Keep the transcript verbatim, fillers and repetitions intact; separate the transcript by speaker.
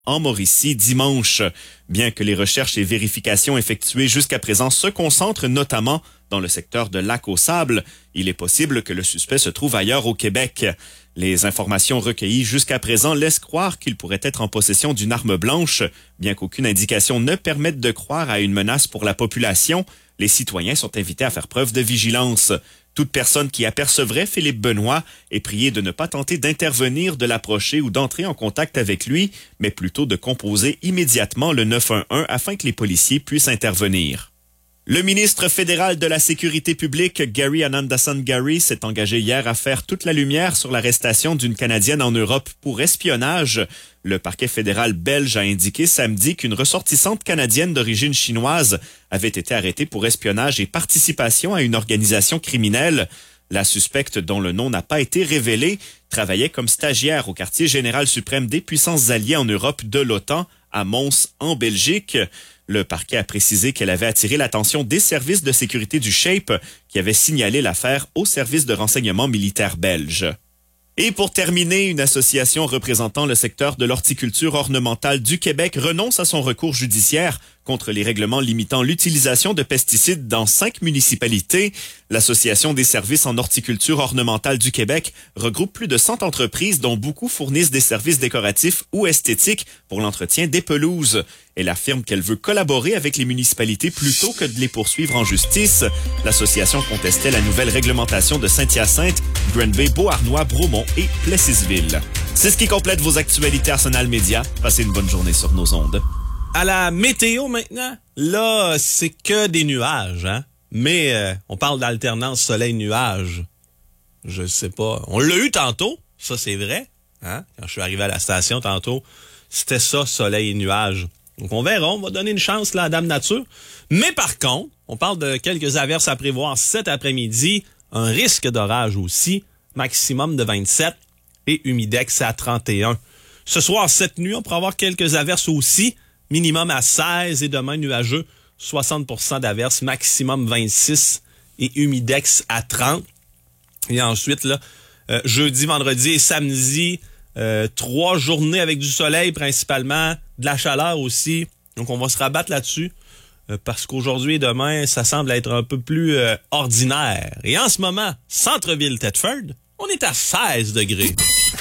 Speaker 1: en Mauricie dimanche. Bien que les recherches et vérifications effectuées jusqu'à présent se concentrent notamment dans le secteur de Lac-aux-Sables, il est possible que le suspect se trouve ailleurs au Québec. Les informations recueillies jusqu'à présent laissent croire qu'il pourrait être en possession d'une arme blanche. Bien qu'aucune indication ne permette de croire à une menace pour la population, les citoyens sont invités à faire preuve de vigilance. Toute personne qui apercevrait Philippe Benoît est priée de ne pas tenter d'intervenir, de l'approcher ou d'entrer en contact avec lui, mais plutôt de composer immédiatement le neuf un un afin que les policiers puissent intervenir. Le ministre fédéral de la Sécurité publique, Gary Anandasan-Gary, s'est engagé hier à faire toute la lumière sur l'arrestation d'une Canadienne en Europe pour espionnage. Le parquet fédéral belge a indiqué samedi qu'une ressortissante canadienne d'origine chinoise avait été arrêtée pour espionnage et participation à une organisation criminelle. La suspecte, dont le nom n'a pas été révélé, travaillait comme stagiaire au quartier général suprême des puissances alliées en Europe de l'OTAN à Mons, en Belgique. Le parquet a précisé qu'elle avait attiré l'attention des services de sécurité du SHAPE qui avaient signalé l'affaire au service de renseignement militaire belge. Et pour terminer, une association représentant le secteur de l'horticulture ornementale du Québec renonce à son recours judiciaire contre les règlements limitant l'utilisation de pesticides dans cinq municipalités. L'Association des services en horticulture ornementale du Québec regroupe plus de cent entreprises dont beaucoup fournissent des services décoratifs ou esthétiques pour l'entretien des pelouses. Elle affirme qu'elle veut collaborer avec les municipalités plutôt que de les poursuivre en justice. L'association contestait la nouvelle réglementation de Saint-Hyacinthe, Granby, Beauharnois, Bromont et Plessisville. C'est ce qui complète vos actualités Arsenal Média. Passez une bonne journée sur nos ondes.
Speaker 2: À la météo maintenant, là, c'est que des nuages, hein? Mais euh, on parle d'alternance soleil-nuage. Je sais pas. On l'a eu tantôt, ça c'est vrai. Hein? Quand je suis arrivé à la station tantôt, c'était ça, soleil et nuages. Donc on verra, on va donner une chance là, à Dame Nature. Mais par contre, on parle de quelques averses à prévoir cet après-midi, un risque d'orage aussi, maximum de vingt-sept et humidex à trente et un. Ce soir, cette nuit, on pourra avoir quelques averses aussi, minimum à seize et demain nuageux, soixante pour cent d'averses, maximum vingt-six et humidex à trente. Et ensuite, là, euh, jeudi, vendredi et samedi, euh, trois journées avec du soleil principalement, de la chaleur aussi. Donc, on va se rabattre là-dessus euh, parce qu'aujourd'hui et demain, ça semble être un peu plus euh, ordinaire. Et en ce moment, centre-ville Thetford, on est à seize degrés.